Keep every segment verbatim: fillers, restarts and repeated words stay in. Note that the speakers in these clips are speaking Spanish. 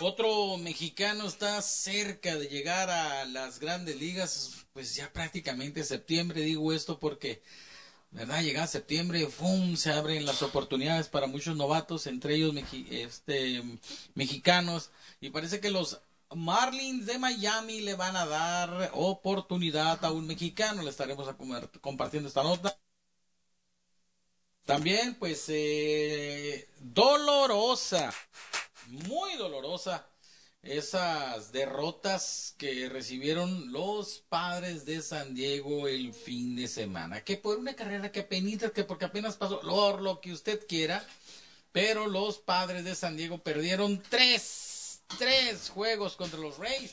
Otro mexicano está cerca de llegar a las grandes ligas, pues ya prácticamente septiembre, digo esto porque, ¿verdad? Llega septiembre, ¡fum!, se abren las oportunidades para muchos novatos, entre ellos mexi este, mexicanos, y parece que los Marlins de Miami le van a dar oportunidad a un mexicano. Le estaremos a comer, compartiendo esta nota. También, pues, eh, dolorosa, muy dolorosa, esas derrotas que recibieron los Padres de San Diego el fin de semana. Que por una carrera que apenas, que porque apenas pasó, lo, lo que usted quiera, pero los Padres de San Diego perdieron tres, tres juegos contra los Rays.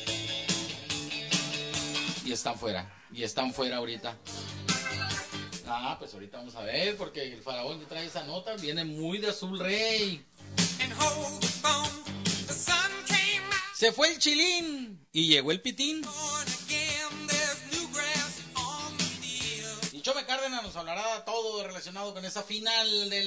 Y están fuera, y están fuera ahorita. Ah, pues ahorita vamos a ver, porque el faraón que trae esa nota viene muy de azul rey. Se fue el chilín y llegó el pitín. Y Chome Cárdenas nos hablará todo relacionado con esa final de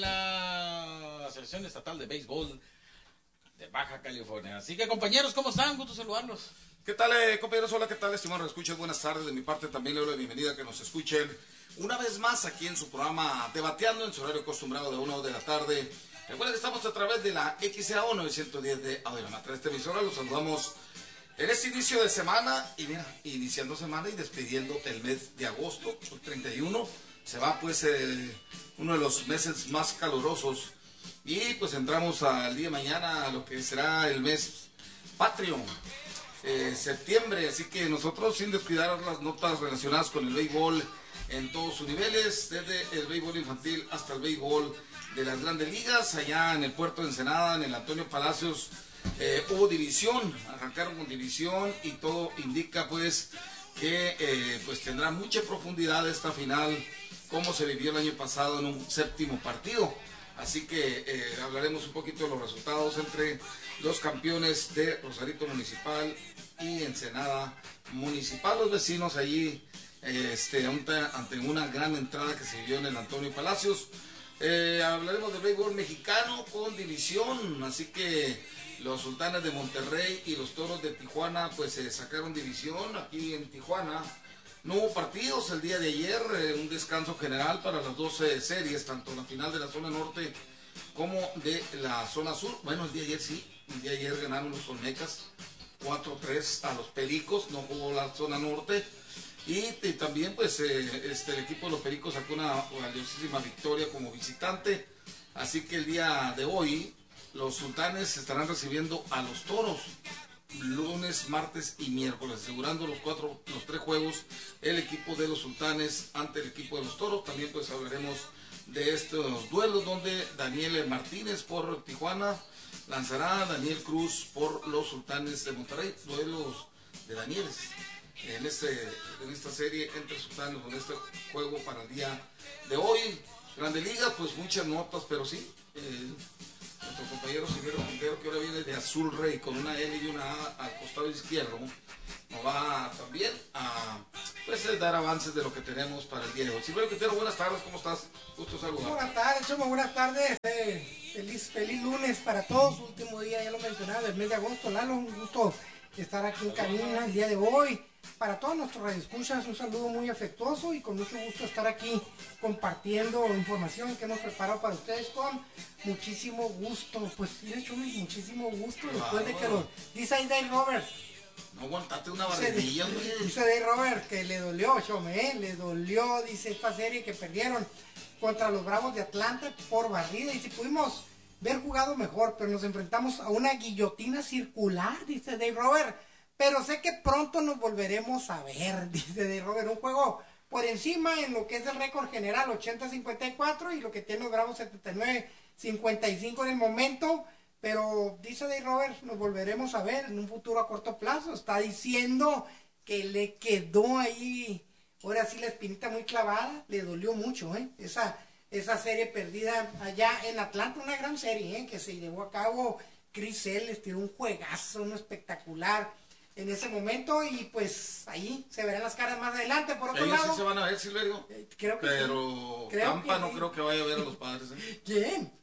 la Selección Estatal de Béisbol de Baja California. Así que, compañeros, ¿cómo están? Gusto saludarlos. ¿Qué tal, eh, compañeros? Hola, ¿qué tal, estimados escuchas? Buenas tardes. De mi parte también le doy la bienvenida a que nos escuchen una vez más aquí en su programa Debateando, en su horario acostumbrado de una de la tarde. Recuerden que estamos a través de la X A O novecientos diez de Audiolamatra. Esta emisora los saludamos en este inicio de semana y mira, iniciando semana y despidiendo el mes de agosto, el treinta y uno. Se va pues eh, uno de los meses más calurosos y pues entramos al día de mañana a lo que será el mes patrio. Eh, septiembre, así que nosotros sin descuidar las notas relacionadas con el béisbol en todos sus niveles, desde el béisbol infantil hasta el béisbol de las grandes ligas, allá en el puerto de Ensenada, en el Antonio Palacios, eh, hubo división, arrancaron con división y todo indica pues que eh, pues tendrá mucha profundidad esta final, como se vivió el año pasado en un séptimo partido. Así que eh, hablaremos un poquito de los resultados entre los campeones de Rosarito Municipal y Ensenada Municipal, los vecinos allí eh, este, ante una gran entrada que se vivió en el Antonio Palacios. Eh, hablaremos del béisbol mexicano con división, así que los Sultanes de Monterrey y los Toros de Tijuana pues eh, sacaron división aquí en Tijuana. No hubo partidos el día de ayer, eh, un descanso general para las doce series, tanto la final de la zona norte como de la zona sur. Bueno, el día de ayer sí, el día de ayer ganaron los Olmecas cuatro tres a los Pericos, no jugó la zona norte. Y, y también pues eh, este, el equipo de los Pericos sacó una valiosísima victoria como visitante. Así que el día de hoy los Sultanes estarán recibiendo a los Toros. Lunes, martes y miércoles, asegurando los cuatro, los tres juegos, el equipo de los Sultanes ante el equipo de los Toros. También pues hablaremos de estos duelos donde Daniel Martínez por Tijuana lanzará a Daniel Cruz por los Sultanes de Monterrey. Duelos de Danieles en, este, en esta serie entre Sultanes, con este juego para el día de hoy. Grande Liga, pues muchas notas, pero sí, eh, nuestro compañero Silvero Montero, que ahora viene de Azul Rey con una L y una A al costado izquierdo, nos va también a pues, dar avances de lo que tenemos para el día de hoy. Silvero Quintero, buenas tardes, ¿cómo estás? Gusto saludar. Buenas tardes, Chomo, buenas tardes. Eh, feliz, feliz lunes para todos, último día, ya lo mencionaba, del mes de agosto. Lalo, un gusto estar aquí en cabina el día de hoy. Para todos nuestros radioescuchas, un saludo muy afectuoso y con mucho gusto estar aquí compartiendo información que hemos preparado para ustedes con muchísimo gusto. Pues de hecho, muchísimo gusto después de que lo dice ahí Dave Robert. No aguantaste una barredilla, Dice, dice Dave Robert que le dolió, Chome, ¿eh? Le dolió, dice, esta serie que perdieron contra los Bravos de Atlanta por barrida. Y si pudimos ver jugado mejor, pero nos enfrentamos a una guillotina circular, dice Dave Robert. Pero sé que pronto nos volveremos a ver, dice Dave Robert. Un juego por encima en lo que es el récord general, ochenta cincuenta y cuatro, y lo que tiene los Bravos, setenta y nueve cincuenta y cinco en el momento. Pero dice Dave Robert, nos volveremos a ver en un futuro a corto plazo. Está diciendo que le quedó ahí, ahora sí, la espinita muy clavada. Le dolió mucho, ¿eh? Esa, esa serie perdida allá en Atlanta, una gran serie, ¿eh? Que se llevó a cabo. Chris Ellis tiró un juegazo, un espectacular en ese momento, y pues ahí se verán las caras más adelante. Por otro Ellos lado, sí se van a ver, Silverio, eh, creo que pero sí. Creo Tampa que no sí. creo que vaya a ver a los Padres, ¿eh? ¿Quién?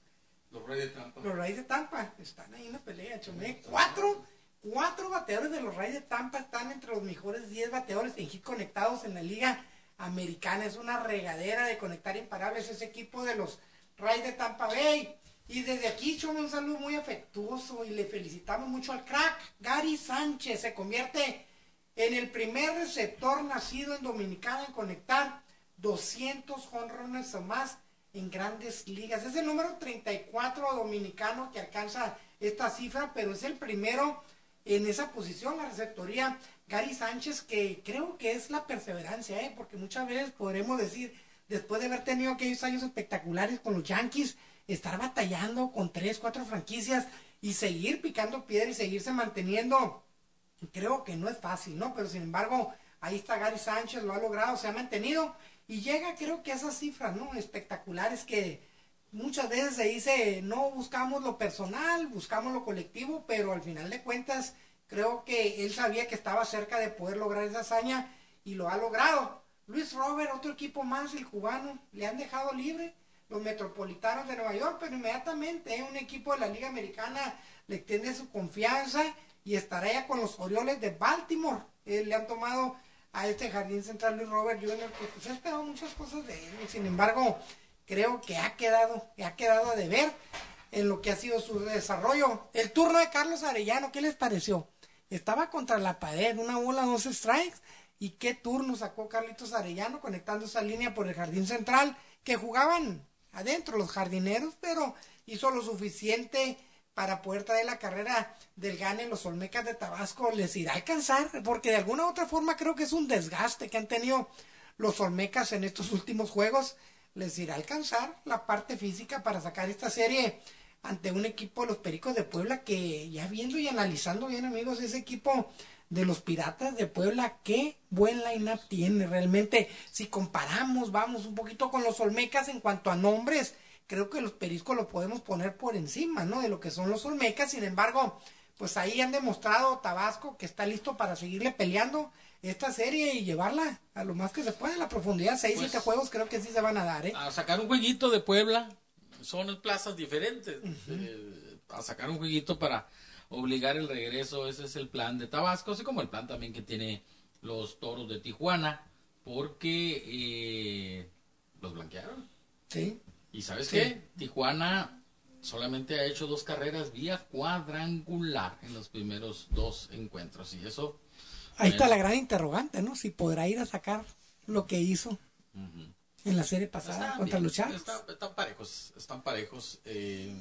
Los Rays de Tampa. Los Rays de Tampa están ahí en la pelea, Chomé. Cuatro, cuatro bateadores de los Rays de Tampa están entre los mejores diez bateadores en hit conectados en la liga americana. Es una regadera de conectar imparables ese equipo de los Rays de Tampa Bay. Y desde aquí, Chomé, un saludo muy afectuoso y le felicitamos mucho al crack Gary Sánchez. Se convierte en el primer receptor nacido en Dominicana en conectar doscientos jonrones o más en grandes ligas. Es el número treinta y cuatro dominicano que alcanza esta cifra, pero es el primero en esa posición, la receptoría. Gary Sánchez, que creo que es la perseverancia, ¿eh? Porque muchas veces podremos decir, después de haber tenido aquellos años espectaculares con los Yankees, estar batallando con tres, cuatro franquicias y seguir picando piedra y seguirse manteniendo, creo que no es fácil, ¿no? Pero sin embargo, ahí está Gary Sánchez, lo ha logrado, se ha mantenido y llega, creo que a esas cifras, ¿no? Espectaculares que muchas veces se dice, no buscamos lo personal, buscamos lo colectivo, pero al final de cuentas, creo que él sabía que estaba cerca de poder lograr esa hazaña y lo ha logrado. Luis Robert, otro equipo más, el cubano, le han dejado libre los Metropolitanos de Nueva York, pero inmediatamente ¿eh? un equipo de la Liga Americana le extiende su confianza y estará ya con los Orioles de Baltimore. Eh, le han tomado a este jardín central Luis Robert junior, que pues ha esperado muchas cosas de él, y sin embargo, creo que ha quedado, ha quedado a deber en lo que ha sido su desarrollo. El turno de Carlos Arellano, ¿qué les pareció? Estaba contra la pared, una bola, dos strikes, y qué turno sacó Carlitos Arellano conectando esa línea por el jardín central, que jugaban adentro los jardineros, pero hizo lo suficiente para poder traer la carrera del gane. Los Olmecas de Tabasco les irá a alcanzar, porque de alguna u otra forma creo que es un desgaste que han tenido los Olmecas en estos últimos juegos. Les irá a alcanzar la parte física para sacar esta serie ante un equipo de los Pericos de Puebla, que ya viendo y analizando bien, amigos, ese equipo de los Piratas de Puebla, qué buen line-up tiene realmente. Si comparamos, vamos un poquito con los Olmecas en cuanto a nombres, creo que los Pericos lo podemos poner por encima, ¿no? De lo que son los Olmecas. Sin embargo, pues ahí han demostrado Tabasco que está listo para seguirle peleando esta serie y llevarla a lo más que se pueda, a la profundidad. Seis, pues, siete juegos creo que sí se van a dar, ¿eh? A sacar un jueguito de Puebla, son plazas diferentes, uh-huh. eh, a sacar un jueguito para obligar el regreso. Ese es el plan de Tabasco, así como el plan también que tiene los Toros de Tijuana, porque eh, los blanquearon. Sí. ¿Y sabes sí. qué? Tijuana solamente ha hecho dos carreras vía cuadrangular en los primeros dos encuentros, y eso... Ahí bueno. Está la gran interrogante, ¿no? Si podrá ir a sacar lo que hizo uh-huh. en la serie pasada están contra bien, los Charros. Están, están parejos, están parejos. Eh,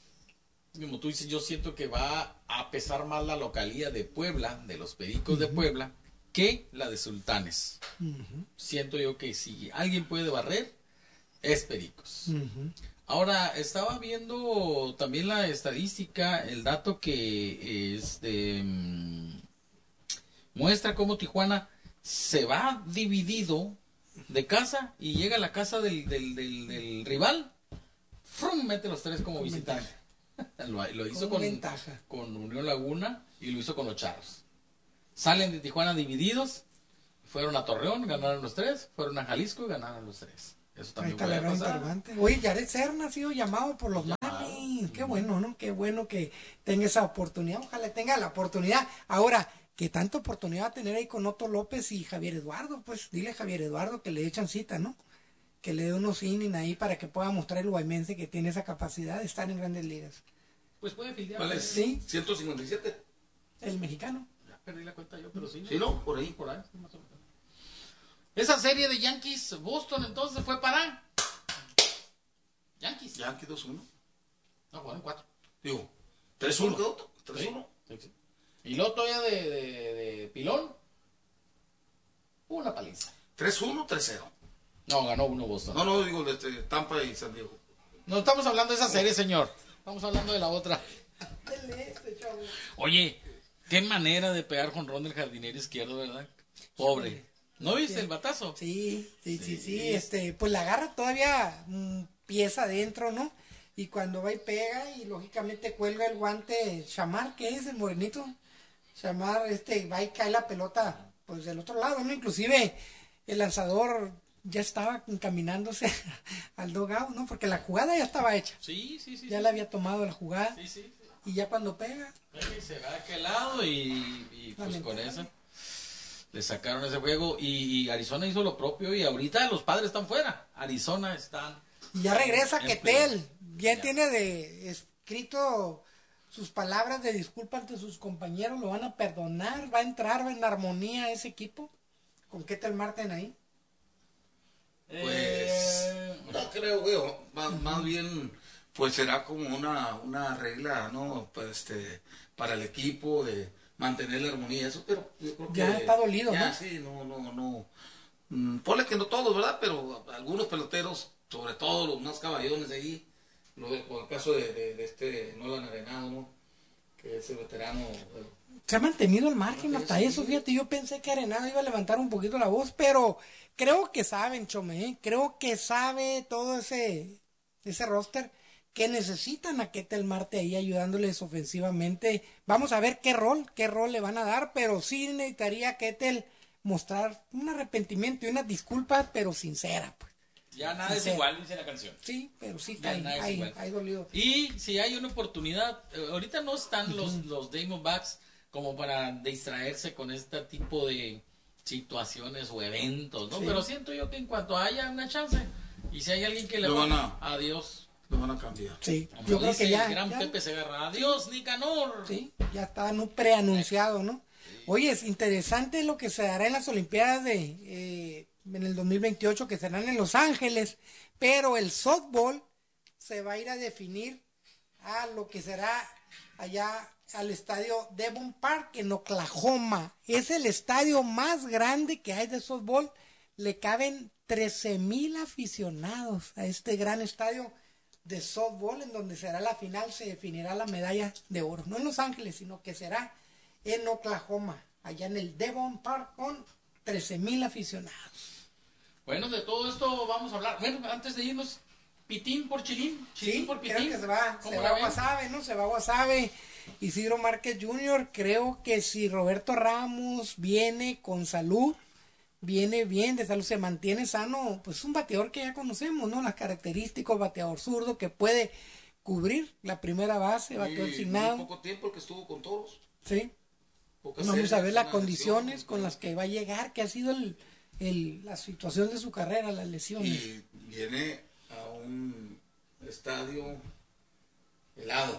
como tú dices, yo siento que va a pesar más la localía de Puebla, de los Pericos uh-huh. de Puebla, que la de Sultanes. Uh-huh. Siento yo que si alguien puede barrer, es Pericos. Uh-huh. Ahora, estaba viendo también la estadística, el dato que este, muestra cómo Tijuana se va dividido de casa y llega a la casa del, del, del, del rival, ¡frum! Mete los tres como visitante. lo, lo hizo con, con Unión Laguna y lo hizo con los Charros. Salen de Tijuana divididos, fueron a Torreón, ganaron los tres, fueron a Jalisco y ganaron los tres. Eso también puede pasar. Oye, Yaret Serna ha sido llamado por los Marlins. Qué bueno, ¿no? Qué bueno que tenga esa oportunidad. Ojalá tenga la oportunidad. Ahora, ¿qué tanta oportunidad va a tener ahí con Otto López y Javier Eduardo? Pues dile a Javier Eduardo que le echan cita, ¿no? Que le dé unos innings ahí para que pueda mostrar el guaymense que tiene esa capacidad de estar en grandes ligas. Pues puede filiar. ¿Cuál es? Sí. ciento cincuenta y siete. El mexicano. Ya perdí la cuenta yo, pero sí. Sí, no, por ahí. Por ahí, más o menos. Esa serie de Yankees, Boston, entonces fue para Yankees. Yankees dos uno. No, jugaron cuatro. Digo, tres uno quedó. tres uno. Sí, sí. Y luego todavía de, de, de pilón, una paliza. tres uno, tres cero. No, ganó uno Boston. No, no, digo de este, Tampa y San Diego. No estamos hablando de esa serie, señor. Estamos hablando de la otra. Oye, qué manera de pegar jonrón del jardinero izquierdo, ¿verdad? Pobre. ¿No viste el batazo? Sí, sí, sí, sí, sí, este, pues la agarra todavía mmm, pieza adentro, ¿no? Y cuando va y pega y lógicamente cuelga el guante Chamar, ¿qué es el morenito? Chamar, este, va y cae la pelota, pues del otro lado, ¿no? Inclusive el lanzador ya estaba encaminándose al dugout, ¿no? Porque la jugada ya estaba hecha. Sí, sí, sí. Ya sí, le sí. había tomado la jugada. Sí, sí, sí. Y ya cuando pega... Sí, se va a aquel lado y, y pues con eso le sacaron ese juego. Y, y Arizona hizo lo propio y ahorita los Padres están fuera. Arizona están... Y ya regresa en Ketel. Ya, ya tiene de escrito sus palabras de disculpa ante sus compañeros. Lo van a perdonar. Va a entrar en armonía ese equipo. Con Ketel Martin ahí. Pues Eh, no creo, güey, más, más bien pues será como una, una regla, ¿no? Pues este, para el equipo de mantener la armonía, eso, pero yo creo que Ya está dolido, ya, ¿no? sí, no, no, no. Mm, ponle que no todos, ¿verdad? Pero algunos peloteros, sobre todo los más caballones de ahí, lo, por el caso de, de, de este Nolan Arenado, ¿no? Que es el veterano. eh, Se ha mantenido al margen Sí, hasta sí. eso, fíjate, yo pensé que Arenado iba a levantar un poquito la voz, pero creo que saben, Chome, ¿eh? Creo que sabe todo ese, ese roster que necesitan a Ketel Marte ahí ayudándoles ofensivamente. Vamos a ver qué rol, qué rol le van a dar, pero sí necesitaría a Ketel mostrar un arrepentimiento y una disculpa, pero sincera, pues. ya nada es Sincera. igual, dice la canción. Sí, pero sí Ya está ahí, nada es ahí, igual. ahí dolido. Y si hay una oportunidad, eh, ahorita no están los, los Diamondbacks como para distraerse con este tipo de situaciones o eventos, ¿no? Sí. Pero siento yo que en cuanto haya una chance y si hay alguien que le Lo va van a- adiós, lo van a cambiar. Sí, como yo creo dice que ya, el gran ya- Pepe Segarra, adiós Nicanor. sí, ya está no preanunciado, ¿no? Oye, es interesante lo que se dará en las Olimpiadas de eh, en el dos mil veintiocho que serán en Los Ángeles, pero el softball se va a ir a definir a lo que será allá al estadio Devon Park en Oklahoma. Es el estadio más grande que hay de softball. Le caben trece mil aficionados a este gran estadio de softball, en donde será la final, se definirá la medalla de oro. No en Los Ángeles, sino que será en Oklahoma, allá en el Devon Park, con trece mil aficionados. Bueno, de todo esto vamos a hablar. Bueno, antes de irnos, Pitín por Chilín, Chilín Sí, por creo Pitín. que se va, ¿Cómo se la va ven? Guasave, ¿no? Se va Guasave. Isidro Márquez junior, creo que si Roberto Ramos viene con salud, viene bien de salud, se mantiene sano, pues un bateador que ya conocemos, ¿no? Las características, bateador zurdo que puede cubrir la primera base, bateador Y muy asignado. poco tiempo que estuvo con toros. Sí. Pocas Vamos a series, ver las una condiciones lesión, con las que va a llegar, que ha sido el, el- la situación de su carrera, las lesiones. Y viene a un estadio helado,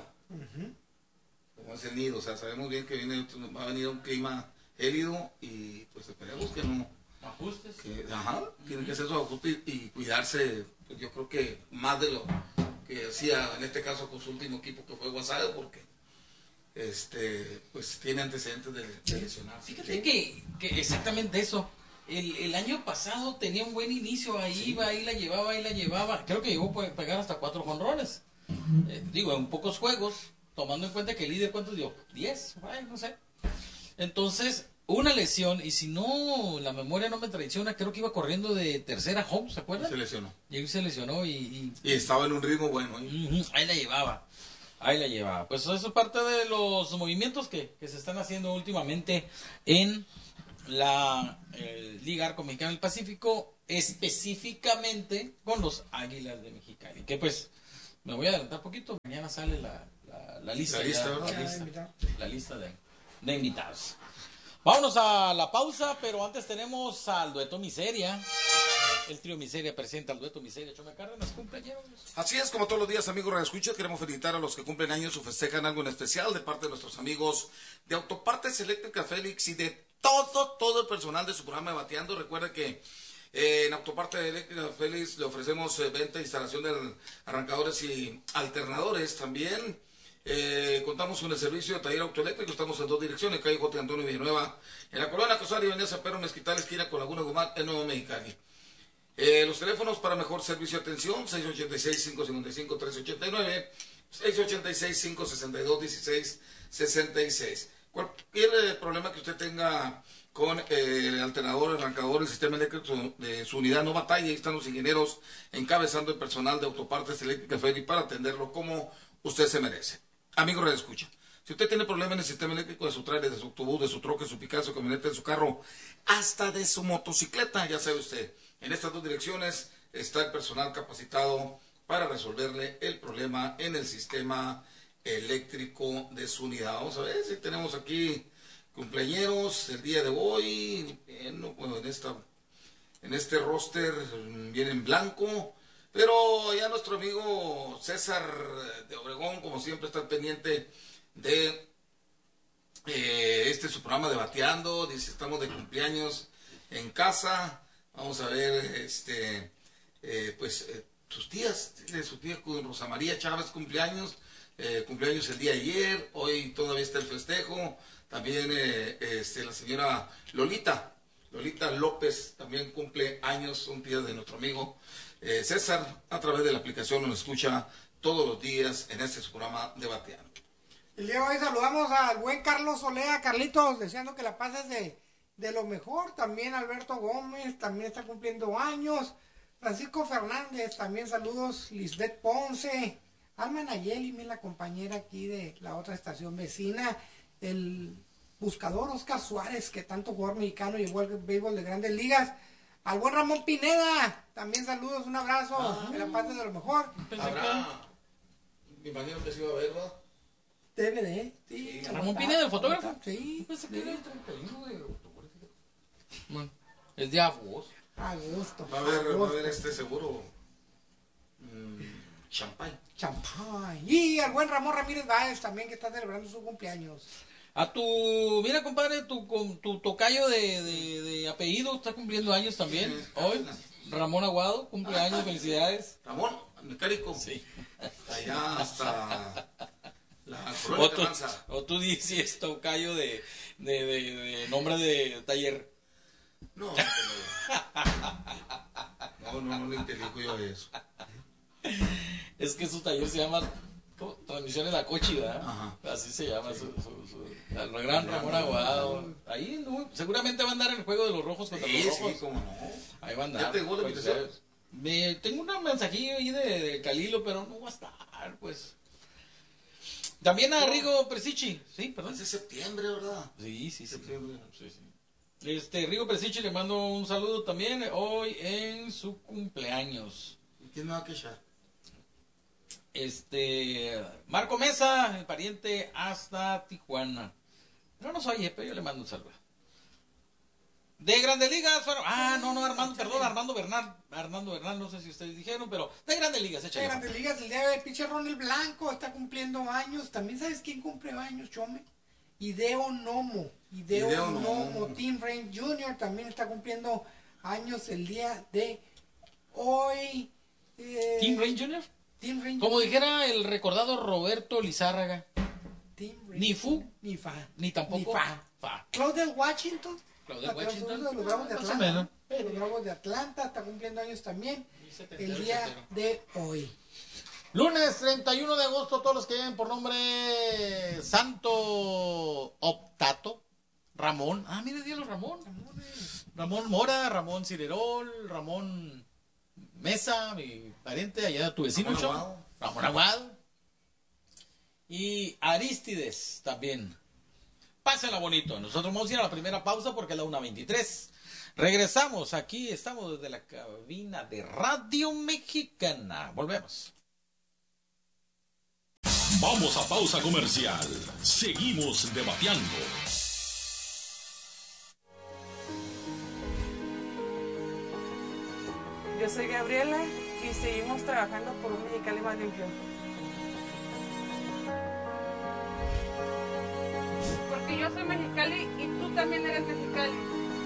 como es el nido, o sea, sabemos bien que viene, va a venir un clima gélido y pues esperemos que no, Ajustes. que, ajá, tienen que hacer su ajuste y, y cuidarse, pues yo creo que más de lo que hacía en este caso con su último equipo que fue Guasave, porque este pues tiene antecedentes de, de lesionarse. Fíjate que, que exactamente eso. El, el año pasado tenía un buen inicio, ahí iba, ahí la llevaba, ahí la llevaba. Creo que llegó a pegar hasta cuatro jonrones. Eh, digo, en pocos juegos, tomando en cuenta que el líder, ¿cuántos dio? Diez, ay, no sé. Entonces, una lesión, y si no, la memoria no me traiciona, creo que iba corriendo de tercera home, ¿se Y acuerdan? se lesionó. Y ahí se lesionó y, y Y estaba en un ritmo bueno. ¿eh? Ujú, ahí la llevaba, ahí la llevaba. Pues eso es parte de los movimientos que, que se están haciendo últimamente en la eh, Liga Arco Mexicana del Pacífico, específicamente con los Águilas de Mexicali. Que pues, me voy a adelantar un poquito, mañana sale la, la, la lista, La lista, ya, ¿verdad? la Ya, lista, invitado. la lista de, de invitados. Vámonos a la pausa, pero antes tenemos al dueto Miseria. El trío Miseria presenta al dueto Miseria. Chome Cárdenas, cumpleaños. Así es, como todos los días, amigos radioescuchas, queremos felicitar a los que cumplen años o festejan algo en especial de parte de nuestros amigos de Autopartes Eléctrica Félix y de todo, todo el personal de su programa de Bateando. Recuerda que eh, en Autopartes Eléctrica Félix le ofrecemos eh, venta e instalación de arrancadores y alternadores también. Eh, contamos con el servicio de taller autoeléctrico, estamos en dos direcciones, calle J. Antonio Villanueva, en la colonia Cosario, Avenida San Pedro Mezquital, esquina con Laguna Guzmán, en Nuevo Mexicali. Eh, los teléfonos para mejor servicio de atención, seis ocho seis, cinco cinco cinco, tres ocho nueve, seis ocho seis, cinco seis dos, uno seis seis seis. Cualquier eh, problema que usted tenga con eh, el alternador, el arrancador, el sistema eléctrico de su unidad, no batalla, ahí están los ingenieros encabezando el personal de Autopartes Eléctrica Félix para atenderlo como usted se merece. Amigo Radio Escucha, si usted tiene problemas en el sistema eléctrico de su trailer, de su autobús, de su troque, de su Picasso, de su camioneta, de su carro, hasta de su motocicleta, ya sabe usted, En estas dos direcciones está el personal capacitado para resolverle el problema en el sistema eléctrico de su unidad. Vamos a ver si tenemos aquí cumpleañeros el día de hoy. Bueno, bueno, en, esta, en este roster viene en blanco, pero ya nuestro amigo César de Obregón, como siempre, está pendiente de eh, este su programa de Bateando. Dice, estamos de cumpleaños en casa. Vamos a ver, este, eh, pues, eh, sus tías, su tía Rosa María Chávez cumpleaños, eh, cumpleaños el día de ayer, hoy todavía está el festejo. También eh, este, la señora Lolita, Lolita López también cumple años, son tías de nuestro amigo eh, César. A través de la aplicación nos escucha todos los días en este programa de Bateando. El día de hoy saludamos al buen Carlos Olea. Carlitos, deseando que la pases de, de lo mejor. También Alberto Gómez, también está cumpliendo años. Francisco Fernández, también saludos. Lisbeth Ponce, Alma Nayeli, la compañera aquí de la otra estación vecina. El buscador Oscar Suárez, que tanto jugador mexicano llevó al béisbol de Grandes Ligas. Al buen Ramón Pineda, también saludos, un abrazo, ah, que la pases de lo mejor. Habrá, me imagino que se iba a ver, ¿verdad? D V D, sí. sí. Ramón Pineda, el fotógrafo. Sí. Pues que era el treinta y uno de octubre. Bueno, es de agosto. Agosto. Va a haber, va a haber este seguro. Mmm, champán. Champán. Y al buen Ramón Ramírez Báez también, que está celebrando su cumpleaños. A tu, mira compadre, tu, tu tocayo de, de, de apellido está cumpliendo años también. Sí, hoy, Ramón Aguado, cumpleaños, ah, felicidades. Ramón, mecánico. Sí. Allá hasta la o, tú, o tú dices tocayo de, de, de, de nombre de taller. No, no, no, no le intelijo yo eso. Es que su taller se llama ¿cómo? Transmisiones La Cochi, ¿verdad? Ajá. Así se llama, sí. su, su, su, el gran Ramón Aguado. Ahí no, seguramente va a andar en el juego de los rojos contra sí, los rojos. Sí, cómo no. Ahí va a andar. ¿Ya te llegó la pues, invitación? Me, tengo un mensajillo ahí de, de Calilo, pero no va a estar, pues. También a Rigo Presichi, sí, perdón. Es septiembre, ¿verdad? Sí, sí, sí. Septiembre. Sí, sí. Este, Rigo Presichi le mando un saludo también hoy en su cumpleaños. ¿Y quién me va a quechar? Este, Marco Mesa, el pariente hasta Tijuana. Pero no soy, pero yo le mando un saludo. De Grandes Ligas, bueno, ah, no, no, Armando, perdón, Armando Bernal, Armando Bernal, no sé si ustedes dijeron, pero de Grandes Ligas, échale. De Grandes Ligas, el día de pinche Ronald Blanco está cumpliendo años. También sabes quién cumple años, Chome. Hideo Nomo, Hideo, Hideo Nomo, Nomo. Tim Raines junior también está cumpliendo años el día de hoy. Eh, ¿Tim Raines junior? Tim Raines Como dijera el recordado Roberto Lizárraga. Tim Raines ni fu, ni fa, ni tampoco ni fa. fa. Claudel Washington. Claudel Washington. De los Bravos de Atlanta. Los Bravos de Atlanta está cumpliendo años también el día de hoy. Lunes treinta y uno de agosto, todos los que lleven por nombre Santo Optato, Ramón, ah, mire, dígalo Ramón, Ramón Mora, Ramón Cirerol, Ramón Mesa, mi pariente, allá tu vecino, Ramón Aguado. Ramón Aguado, y Arístides también. Pásenla bonito, nosotros vamos a ir a la primera pausa porque es la una veintitrés. Regresamos, aquí estamos desde la cabina de Radio Mexicana, volvemos. Vamos a pausa comercial. Seguimos debateando. Yo soy Gabriela y seguimos trabajando por un Mexicali más limpio. Porque yo soy Mexicali y tú también eres Mexicali.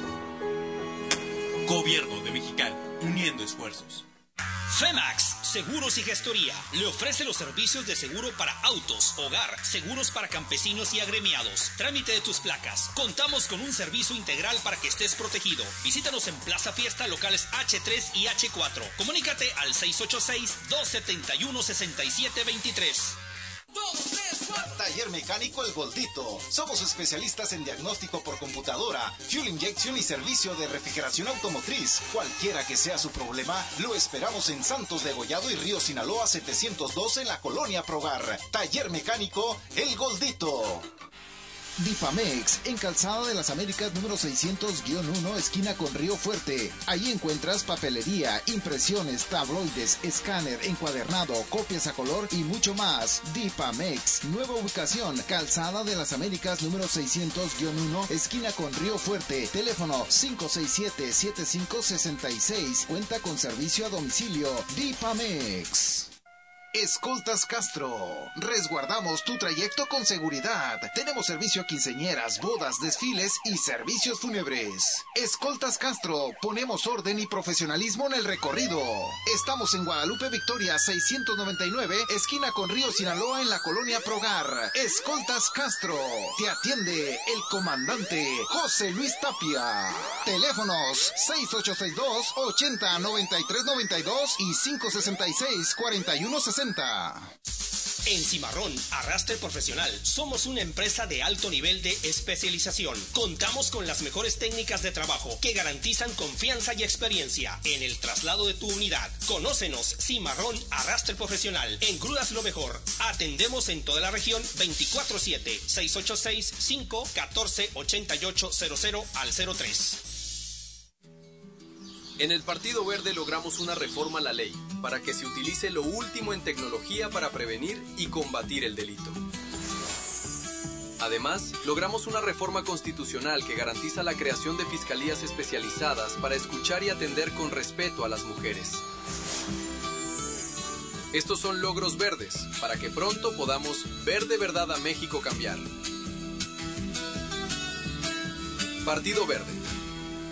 Gobierno de Mexicali, uniendo esfuerzos. Femax, Seguros y Gestoría, le ofrece los servicios de seguro para autos, hogar, seguros para campesinos y agremiados, trámite de tus placas. Contamos con un servicio integral para que estés protegido. Visítanos en Plaza Fiesta, locales hache tres y hache cuatro. Comunícate al seis ocho seis, dos siete uno, seis siete dos tres. Taller Mecánico El Goldito. Somos especialistas en diagnóstico por computadora, fuel injection y servicio de refrigeración automotriz. Cualquiera que sea su problema, lo esperamos en Santos de Gollado y Río Sinaloa setecientos dos en la Colonia Progar. Taller Mecánico El Goldito. Difamex, en Calzada de las Américas número seiscientos uno, esquina con Río Fuerte. Ahí encuentras papelería, impresiones, tabloides, escáner, encuadernado, copias a color y mucho más. Difamex, nueva ubicación, Calzada de las Américas número seiscientos uno, esquina con Río Fuerte. Teléfono cinco seis siete, siete cinco seis seis. Cuenta con servicio a domicilio. Difamex. Escoltas Castro. Resguardamos tu trayecto con seguridad. Tenemos servicio a quinceañeras, bodas, desfiles y servicios fúnebres. Escoltas Castro. Ponemos orden y profesionalismo en el recorrido. Estamos en Guadalupe Victoria seiscientos noventa y nueve, esquina con Río Sinaloa, en la colonia Progar. Escoltas Castro. Te atiende el comandante José Luis Tapia. Teléfonos seis ocho seis dos, ochenta, noventa y tres noventa y dos y cinco sesenta y seis, cuarenta y uno sesenta. En Cimarrón Arrastre Profesional somos una empresa de alto nivel de especialización. Contamos con las mejores técnicas de trabajo que garantizan confianza y experiencia en el traslado de tu unidad. Conócenos, Cimarrón Arrastre Profesional. En grúas lo mejor. Atendemos en toda la región veinticuatro siete, seis ocho seis, cinco uno cuatro, ocho ocho cero cero al cero tres. En el Partido Verde logramos una reforma a la ley para que se utilice lo último en tecnología para prevenir y combatir el delito. Además, logramos una reforma constitucional que garantiza la creación de fiscalías especializadas para escuchar y atender con respeto a las mujeres. Estos son logros verdes para que pronto podamos ver de verdad a México cambiar. Partido Verde.